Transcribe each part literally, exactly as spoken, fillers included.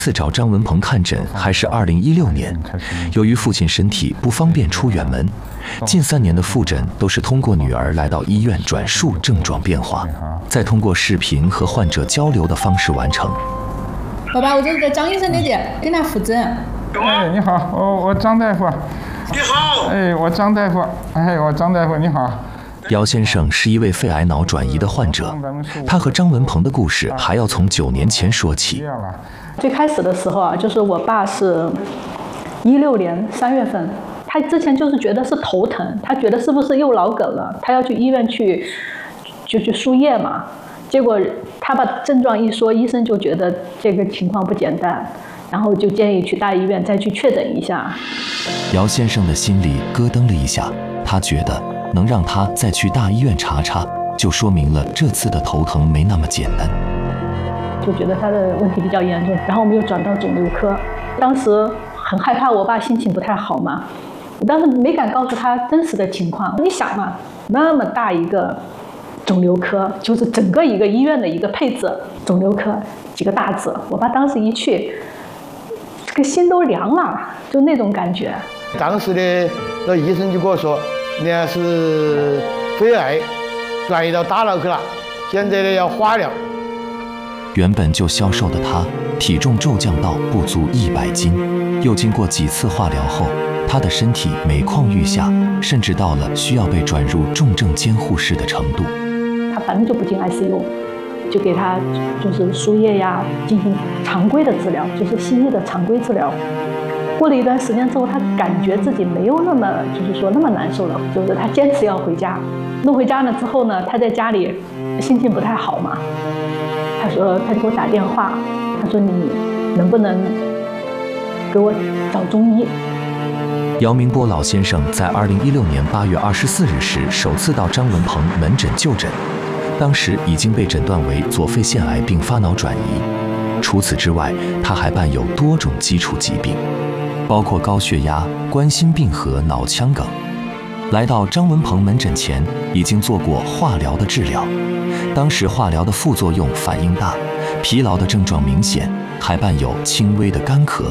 次找张文鹏看诊还是二零一六年，由于父亲身体不方便出远门，近三年的复诊都是通过女儿来到医院转述症状变化，再通过视频和患者交流的方式完成。 爸爸，我这是在张医生那里给他复诊。 哎，你好，我我张大夫。 你好。 哎，我张大夫。哎，我张大夫，你好。 姚先生是一位肺癌脑转移的患者，他和张文鹏的故事还要从九年前说起。 最开始的时候啊，就是我爸是一六年三月份，他之前就是觉得是头疼，他觉得是不是又脑梗了，他要去医院去就去输液嘛。结果他把症状一说，医生就觉得这个情况不简单，然后就建议去大医院再去确诊一下。 姚先生的心里咯噔了一下，他觉得能让他再去大医院查查，就说明了这次的头疼没那么简单。 就觉得他的问题比较严重，然后我们又转到肿瘤科。当时很害怕我爸心情不太好嘛，我当时没敢告诉他真实的情况。你想嘛，那么大一个肿瘤科，就是整个一个医院的一个配置，肿瘤科几个大字，我爸当时一去，这个心都凉了，就那种感觉。 当时的那医生就跟我说，你还是肺癌转移到大脑去了，现在呢要化疗。 原本就消瘦的他，体重骤降到不足一百斤，又经过几次化疗后，他的身体每况愈下，甚至到了需要被转入重症监护室的程度。 他反正就不进 I C U， 就给他就是输液呀，进行常规的治疗，就是西医的常规治疗。过了一段时间之后，他感觉自己没有那么就是说那么难受了，就是他坚持要回家。弄回家了之后呢，他在家里心情不太好嘛。他说，他就给我打电话，他说你能不能给我找中医？ 姚明波老先生在二零一六年八月二十四日时首次到张文鹏门诊就诊，当时已经被诊断为左肺腺癌并发脑转移。除此之外，他还伴有多种基础疾病，包括高血压、冠心病和脑腔梗。来到张文鹏门诊前，已经做过化疗的治疗。当时化疗的副作用反应大，疲劳的症状明显，还伴有轻微的干咳。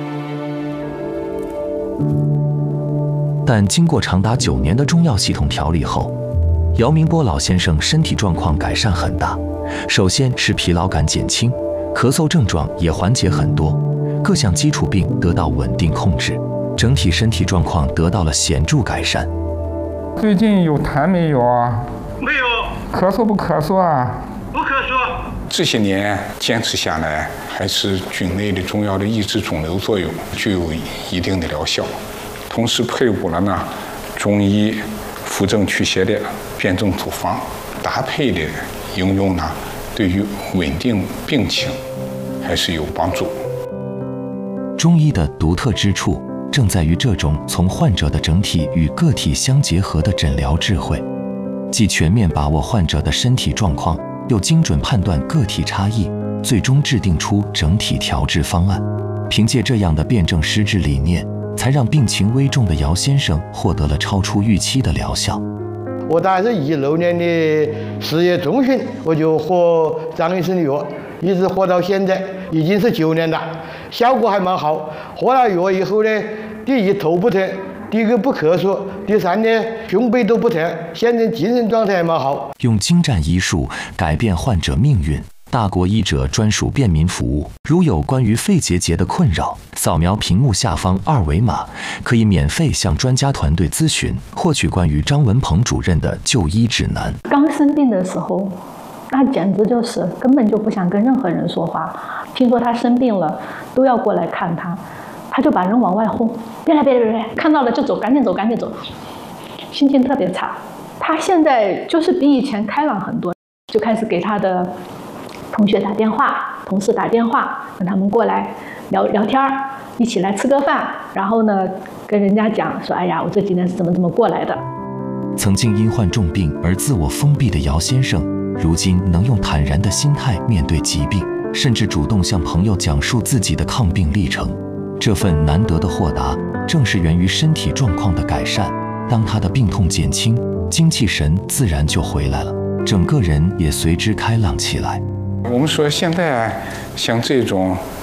但经过长达九年的中药系统调理后，姚明波老先生身体状况改善很大。首先是疲劳感减轻，咳嗽症状也缓解很多，各项基础病得到稳定控制，整体身体状况得到了显著改善。 最近有痰没有啊？ 没有。 咳嗽不咳嗽啊？ 不咳嗽。 这些年坚持下来，还是菌类的中药的抑制肿瘤作用具有一定的疗效，同时配伍了呢中医扶正祛邪的辨证组方，搭配的应用呢，对于稳定病情还是有帮助。 中医的独特之处正在于这种从患者的整体与个体相结合的诊疗智慧，既全面把握患者的身体状况，又精准判断个体差异，最终制定出整体调治方案。凭借这样的辩证施治理念，才让病情危重的姚先生获得了超出预期的疗效。 我大概是一六年的十月中旬，我就喝张医生的药，一直喝到现在，已经是九年了，效果还蛮好。喝了药以后呢，第一头不疼，第一个不咳嗽，第三呢胸背都不疼，现在精神状态还蛮好。 用精湛医术改变患者命运，大国医者专属便民服务。如有关于肺结节的困扰，扫描屏幕下方二维码，可以免费向专家团队咨询，获取关于张文鹏主任的就医指南。 刚生病的时候，那简直就是根本就不想跟任何人说话。听说他生病了，都要过来看他，他就把人往外轰，别来别来别来，看到了就走，赶紧走赶紧走，心情特别差。他现在就是比以前开朗很多，就开始给他的同学打电话，同事打电话，让他们过来聊聊天儿，一起来吃个饭，然后呢跟人家讲说，哎呀，我这几年是怎么怎么过来的。 曾经因患重病而自我封闭的姚先生，如今能用坦然的心态面对疾病，甚至主动向朋友讲述自己的抗病历程。这份难得的豁达，正是源于身体状况的改善。当他的病痛减轻，精气神自然就回来了，整个人也随之开朗起来。 我们说现在像这种